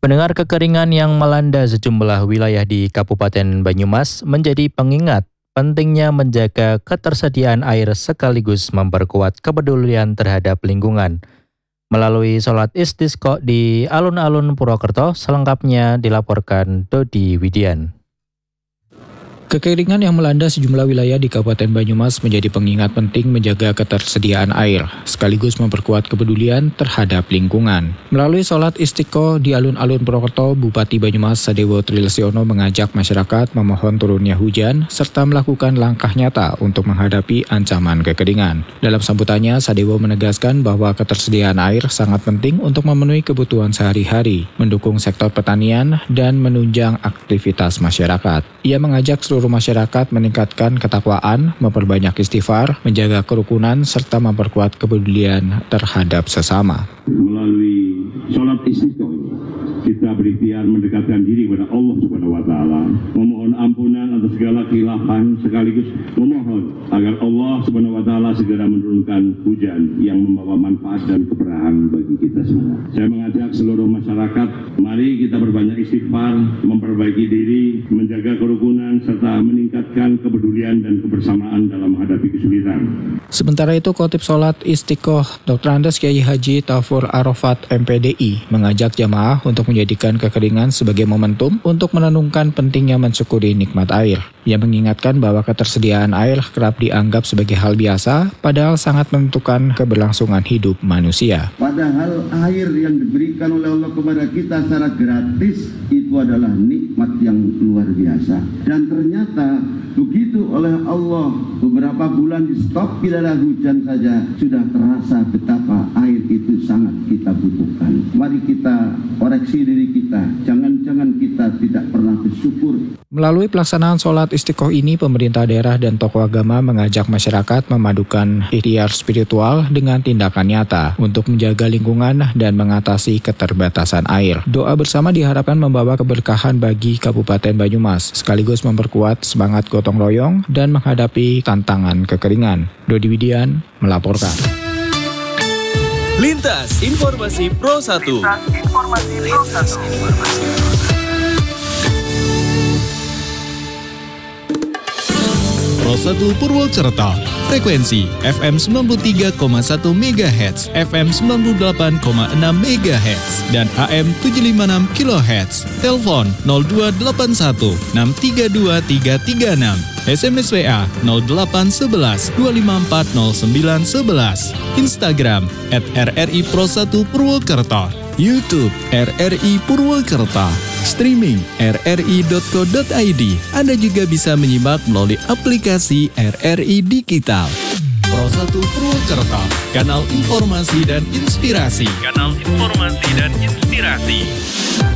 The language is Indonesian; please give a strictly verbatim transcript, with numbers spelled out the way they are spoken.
Pendengar, kekeringan yang melanda sejumlah wilayah di Kabupaten Banyumas menjadi pengingat pentingnya menjaga ketersediaan air sekaligus memperkuat kepedulian terhadap lingkungan. Melalui sholat istisqa di alun-alun Purwokerto, selengkapnya dilaporkan Dodi Widian. Kekeringan yang melanda sejumlah wilayah di Kabupaten Banyumas menjadi pengingat penting menjaga ketersediaan air, sekaligus memperkuat kepedulian terhadap lingkungan. Melalui sholat istiqo di alun-alun Purwokerto, Bupati Banyumas Sadewo Trilesiono mengajak masyarakat memohon turunnya hujan, serta melakukan langkah nyata untuk menghadapi ancaman kekeringan. Dalam sambutannya, Sadewo menegaskan bahwa ketersediaan air sangat penting untuk memenuhi kebutuhan sehari-hari, mendukung sektor pertanian, dan menunjang aktivitas masyarakat. Ia mengajak seluruh masyarakat meningkatkan ketakwaan, memperbanyak istighfar, menjaga kerukunan, serta memperkuat kepedulian terhadap sesama. Melalui sholat istiqo kita berikhtiar mendekatkan diri kepada Allah Subhanahu wa taala, memohon ampunan atas segala khilafan, sekaligus memohon agar Allah Subhanahu wa taala segera menurunkan hujan yang membawa manfaat dan keberkahan bagi kita semua. Saya mengajak seluruh masyarakat, mari kita berbanyak istighfar, memperbaiki diri, menjaga kerukunan, serta meningkatkan kepedulian dan kebersamaan dalam menghadapi kesulitan. Sementara itu, Khotib Sholat Istiqoh Doktor Andes Kiai Haji Tafur Arafat M P D I mengajak jamaah untuk menjadikan kekeringan sebagai momentum untuk menenungkan pentingnya mensyukuri nikmat air. Ia mengingatkan bahwa ketersediaan air kerap dianggap sebagai hal biasa, padahal sangat menentukan keberlangsungan hidup manusia. Padahal air yang diberikan oleh Allah kepada kita secara gratis itu adalah nikmat yang luar biasa. Dan ternyata begitu oleh Allah beberapa bulan di stop tidak ada hujan saja, sudah terasa betapa air itu sangat kita butuhkan. Mari kita koreksi diri kita, jangan-jangan kita tidak pernah bersyukur. Melalui pelaksanaan sholat istiqoh ini, pemerintah daerah dan tokoh agama mengajak masyarakat memadukan ikhtiar spiritual dengan tindakan nyata untuk menjaga lingkungan dan mengatasi keterbatasan air. Doa bersama diharapkan membawa keberkahan bagi Kabupaten Banyumas, sekaligus memperkuat semangat gotong royong dan menghadapi tantangan kekeringan. Dodi Widian melaporkan. Lintas Informasi Pro satu. Lintas Informasi Pro satu. Pro satu Purwokerto, frekuensi F M sembilan puluh tiga koma satu megahertz, F M sembilan puluh delapan koma enam megahertz, dan A M tujuh ratus lima puluh enam kilohertz. Telepon nol dua delapan satu enam tiga dua tiga tiga enam, S M S W A nol delapan satu satu dua lima empat nol sembilan satu satu, Instagram at R R I Pro satu Purwokerto, YouTube R R I Purwokerto, streaming r r i dot co dot i d. Anda juga bisa menyimak melalui aplikasi R R I Digital. Pro satu Purwokerto, kanal informasi dan inspirasi. Kanal informasi dan inspirasi.